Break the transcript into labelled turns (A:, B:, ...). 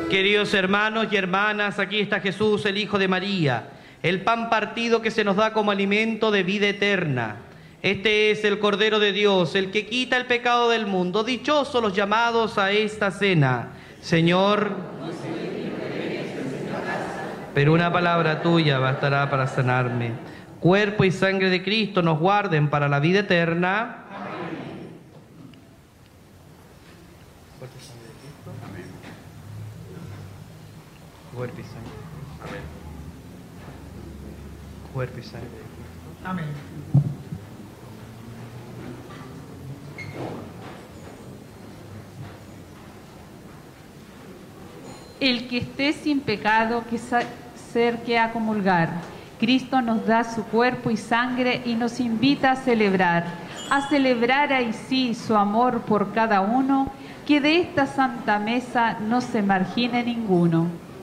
A: Queridos hermanos y hermanas, aquí está Jesús, el Hijo de María, el pan partido que se nos da como alimento de vida eterna. Este es el Cordero de Dios, el que quita el pecado del mundo. Dichosos los llamados a esta cena. Señor, pero una palabra tuya bastará para sanarme. Cuerpo y sangre de Cristo nos guarden para la vida eterna. Cuerpo y sangre. Amén. Cuerpo y sangre.
B: Amén.
C: El que esté sin pecado, que se acerque a comulgar. Cristo nos da su cuerpo y sangre y nos invita a celebrar ahí sí su amor por cada uno, que de esta santa mesa no se margine ninguno.